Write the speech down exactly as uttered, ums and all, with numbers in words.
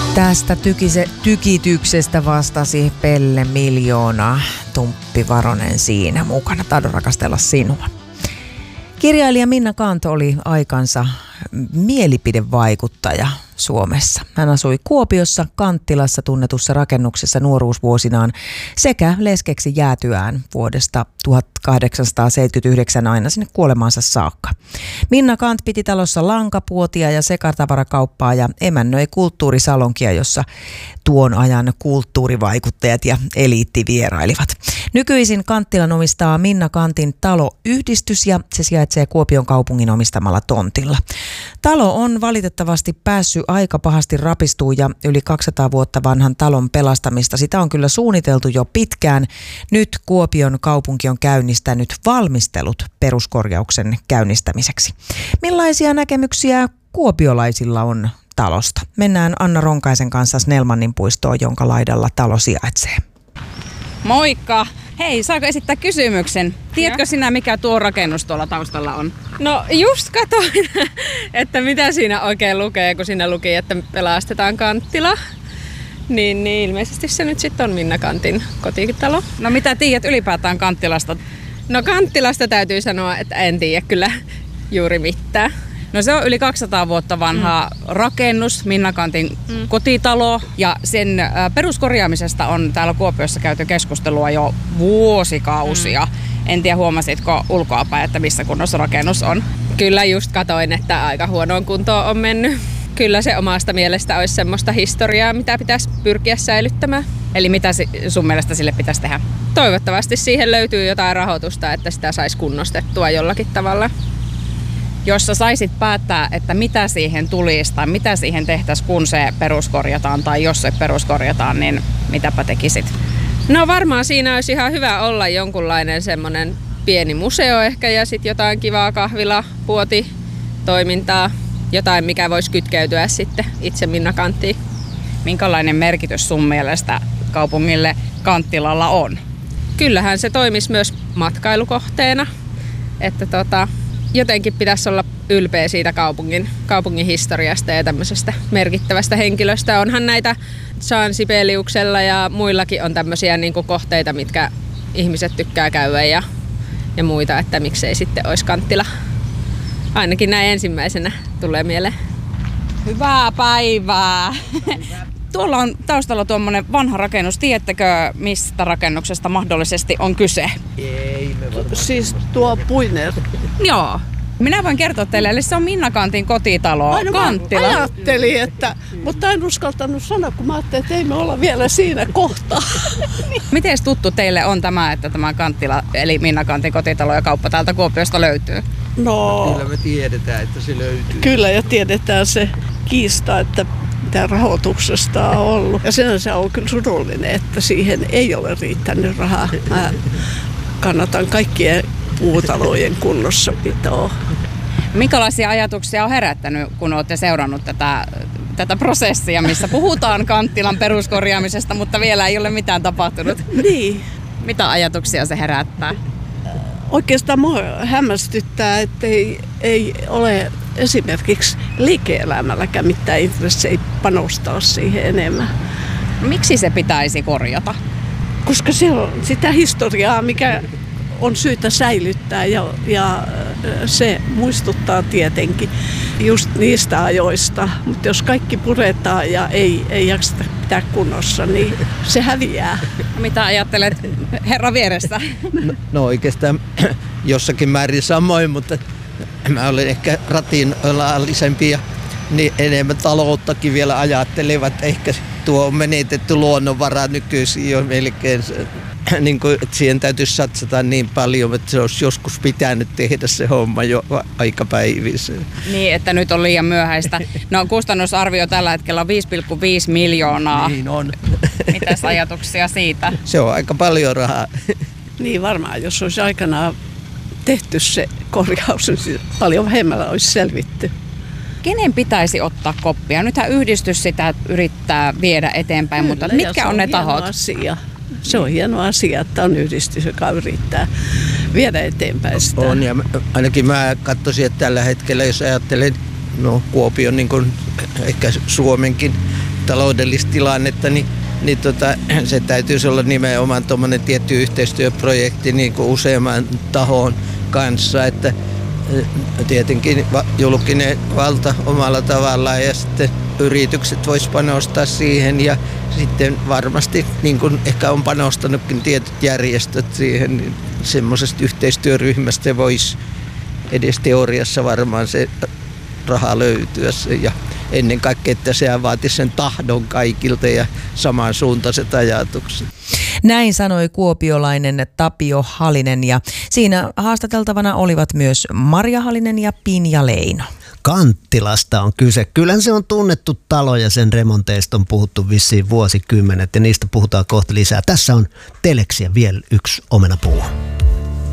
Tästä tykise, tykityksestä vastasi Pelle Miljoona, Tumppi Varonen siinä mukana. Tahdon rakastella sinua. Kirjailija Minna Canth oli aikansa mielipidevaikuttaja Suomessa. Hän asui Kuopiossa Kanttilassa tunnetussa rakennuksessa nuoruusvuosinaan sekä leskeksi jäätyään vuodesta tuhatkahdeksansataaseitsemänkymmentäyhdeksän aina sinne kuolemaansa saakka. Minna Canth piti talossa lankapuotia ja sekatavarakauppaa ja emännöi kulttuurisalonkia, jossa tuon ajan kulttuurivaikuttajat ja eliitti vierailivat. Nykyisin Kanttilan omistaa Minna Canthin taloyhdistys ja se sijaitsee Kuopion kaupungin omistamalla tontilla. Talo on valitettavasti päässyt aika pahasti rapistumaan ja yli kaksisataa vuotta vanhan talon pelastamista. Sitä on kyllä suunniteltu jo pitkään. Nyt Kuopion kaupunki on käynnistänyt valmistelut peruskorjauksen käynnistämiseksi. Millaisia näkemyksiä kuopiolaisilla on talosta? Mennään Anna Ronkaisen kanssa Snellmanin puistoon, jonka laidalla talo sijaitsee. Moikka! Hei, saako esittää kysymyksen? Tiedätkö sinä, mikä tuo rakennus tuolla taustalla on? No just katoin, että mitä siinä oikein lukee, kun siinä luki, että pelastetaan Kanttila. Niin, niin ilmeisesti se nyt sitten on Minna Canthin kotitalo. No mitä tiedät ylipäätään Kanttilasta? No Kanttilasta täytyy sanoa, että en tiedä kyllä juuri mitään. No se on yli kaksisataa vuotta vanha mm. rakennus, Minna Canthin mm. kotitalo, ja sen äh, peruskorjaamisesta on täällä Kuopiossa käyty keskustelua jo vuosikausia. Mm. En tiedä, huomasitko ulkoapäin, että missä kunnossa rakennus on? Kyllä just katoin, että aika huonoon kuntoon on mennyt. Kyllä se omasta mielestä olisi semmoista historiaa, mitä pitäisi pyrkiä säilyttämään. Eli mitä sun mielestä sille pitäisi tehdä? Toivottavasti siihen löytyy jotain rahoitusta, että sitä saisi kunnostettua jollakin tavalla. Jos sä saisit päättää, että mitä siihen tulisi tai mitä siihen tehtäisiin, kun se peruskorjataan tai jos se peruskorjataan, niin mitäpä tekisit? No varmaan siinä olisi ihan hyvä olla jonkunlainen semmoinen pieni museo ehkä ja sitten jotain kivaa kahvila, puoti, toimintaa, jotain mikä voisi kytkeytyä sitten itse Minna Canthiin. Minkälainen merkitys sun mielestä kaupungille Kanttilalla on? Kyllähän se toimisi myös matkailukohteena, että tota... Jotenkin pitäisi olla ylpeä siitä kaupungin, kaupungin historiasta ja tämmöisestä merkittävästä henkilöstä. Onhan näitä Jean Sibeliuksella ja muillakin on tämmöisiä niin kuin kohteita, mitkä ihmiset tykkää käydä ja, ja muita, että miksei sitten olisi Kanttila. Ainakin näin ensimmäisenä tulee mieleen. Hyvää päivää! Tuolla on taustalla tuommoinen vanha rakennus. Tiedättekö, mistä rakennuksesta mahdollisesti on kyse? Ei, me varmaan. Siis tuo Puiner. Joo. Minä voin kertoa teille, eli se on Minna Canthin kotitalo, Aina Kanttila. Ajattelin, että, mutta en uskaltanut sanoa, kun mä ajattelin, että ei me olla vielä siinä kohtaa. Miten tuttu teille on tämä, että tämä Kanttila, eli Minna Canthin kotitalo ja kauppa täältä Kuopiosta löytyy? No, kyllä me tiedetään, että se löytyy. Kyllä, ja tiedetään se kiista, että mitä rahoituksesta on ollut. Ja sen se on kyllä surullinen, että siihen ei ole riittänyt rahaa. Mä kannatan kaikkien puutalojen kunnossapitoa. Minkälaisia ajatuksia on herättänyt, kun olette seurannut tätä, tätä prosessia, missä puhutaan Kanttilan peruskorjaamisesta, mutta vielä ei ole mitään tapahtunut? Niin. Mitä ajatuksia se herättää? Oikeastaan mua hämmästyttää, että ei, ei ole esimerkiksi liike-elämälläkään mitään intressejä panostaa siihen enemmän. Miksi se pitäisi korjata? Koska se on sitä historiaa, mikä on syytä säilyttää ja, ja se muistuttaa tietenkin just niistä ajoista. Mutta jos kaikki puretaan ja ei, ei jakseta pitää kunnossa, niin se häviää. Mitä ajattelet herra vieressä? No, no oikeastaan jossakin määrin samoin, mutta mä olen ehkä rationaalisempi ja niin enemmän talouttakin vielä ajattelevat. Ehkä tuo on menetetty luonnonvara nykyisin jo melkein. Niin kuin, että siihen täytyisi satsata niin paljon, että se olisi joskus pitänyt tehdä se homma jo aika päivissä. Niin, että nyt on liian myöhäistä. No kustannusarvio tällä hetkellä on viisi pilkku viisi miljoonaa. Niin on. Mitäs ajatuksia siitä? Se on aika paljon rahaa. Niin varmaan, jos olisi aikanaan tehty se korjaus, niin paljon vähemmällä olisi selvitty. Kenen pitäisi ottaa koppia? Nythän yhdistys sitä yrittää viedä eteenpäin, Kyllä, mutta mitkä on, on ne tahot? Asia. Se on hieno asia, että on yhdistys, joka yrittää viedä eteenpäin sitä. On, ja ainakin mä katsoisin, että tällä hetkellä, jos ajattelen no, Kuopion, niin kuin ehkä Suomenkin taloudellista tilannetta, niin, niin tota, se täytyisi olla nimenomaan tuommoinen tietty yhteistyöprojekti niin kuin useamman tahon kanssa, että tietenkin julkinen valta omalla tavallaan ja sitten yritykset vois panostaa siihen ja sitten varmasti niin kuin ehkä on panostanutkin tietyt järjestöt siihen, niin semmoisesta yhteistyöryhmästä voisi edes teoriassa varmaan se raha löytyä ja ennen kaikkea, että se vaatisi sen tahdon kaikilta ja samansuuntaiset ajatukset. Näin sanoi kuopiolainen Tapio Halinen ja siinä haastateltavana olivat myös Marja Halinen ja Pinja Leino. Kanttilasta on kyse. Kyllähän se on tunnettu talo ja sen remonteista on puhuttu vissiin vuosikymmenet ja niistä puhutaan kohta lisää. Tässä on Teleksiä vielä yksi omenapuu.